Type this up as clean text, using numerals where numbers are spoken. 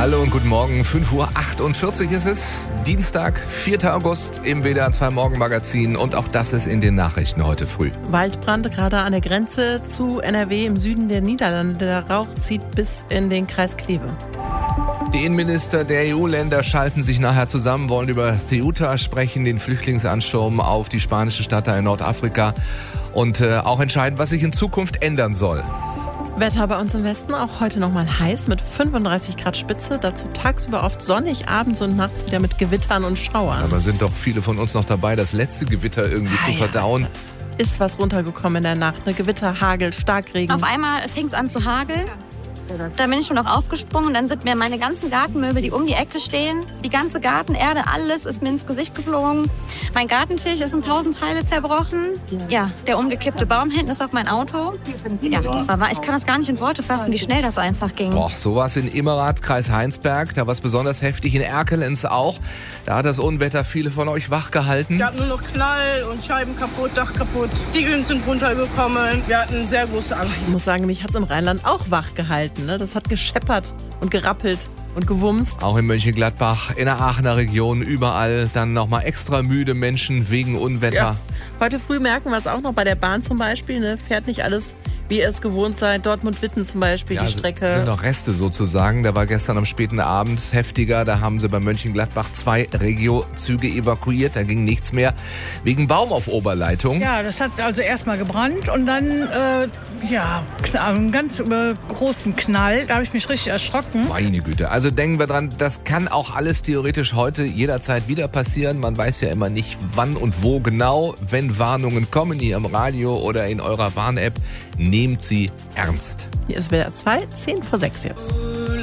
Hallo und guten Morgen, 5:48 Uhr ist es, Dienstag, 4. August im WDR 2 Morgenmagazin und auch das ist in den Nachrichten heute früh. Waldbrand gerade an der Grenze zu NRW im Süden der Niederlande. Der Rauch zieht bis in den Kreis Kleve. Die Innenminister der EU-Länder schalten sich nachher zusammen, wollen über Ceuta sprechen, den Flüchtlingsansturm auf die spanische Stadt da in Nordafrika und auch entscheiden, was sich in Zukunft ändern soll. Wetter bei uns im Westen auch heute nochmal heiß mit 35 Grad Spitze. Dazu tagsüber oft sonnig, abends und nachts wieder mit Gewittern und Schauern. Aber sind doch viele von uns noch dabei, das letzte Gewitter irgendwie zu verdauen. Ist was runtergekommen in der Nacht. Eine Gewitter, Hagel, Starkregen. Auf einmal fing es an zu hageln. Da bin ich schon noch aufgesprungen und dann sind mir meine ganzen Gartenmöbel, die um die Ecke stehen, die ganze Gartenerde, alles ist mir ins Gesicht geflogen. Mein Gartentisch ist in 1000 Teile zerbrochen. Ja, der umgekippte Baum hinten ist auf mein Auto. Ja, das war wahr. Ich kann das gar nicht in Worte fassen, wie schnell das einfach ging. Boah, so war es in Immerath, Kreis Heinsberg. Da war es besonders heftig, in Erkelenz auch. Da hat das Unwetter viele von euch wach gehalten. Es gab nur noch Knall und Scheiben kaputt, Dach kaputt. Ziegeln sind runtergekommen. Wir hatten sehr große Angst. Ich muss sagen, mich hat es im Rheinland auch wach gehalten. Ne? Das hat gescheppert und gerappelt und gewumst. Auch in Mönchengladbach, in der Aachener Region, überall dann nochmal extra müde Menschen wegen Unwetter. Ja. Heute früh merken wir es auch noch bei der Bahn zum Beispiel. Ne? Fährt nicht alles, wie ihr es gewohnt seid. Dortmund-Witten zum Beispiel, die Strecke. Sind noch Reste sozusagen. Da war gestern am späten Abend heftiger. Da haben sie bei Mönchengladbach 2 Regio-Züge evakuiert. Da ging nichts mehr wegen Baum auf Oberleitung. Ja, das hat also erstmal gebrannt und dann einen ganz großen Knall. Da habe ich mich richtig erschrocken. Meine Güte. Also denken wir dran, das kann auch alles theoretisch heute jederzeit wieder passieren. Man weiß ja immer nicht, wann und wo genau. Wenn Warnungen kommen hier im Radio oder in eurer Warn-App, nehmt sie ernst. Hier ist WDR 2, 5:50 jetzt.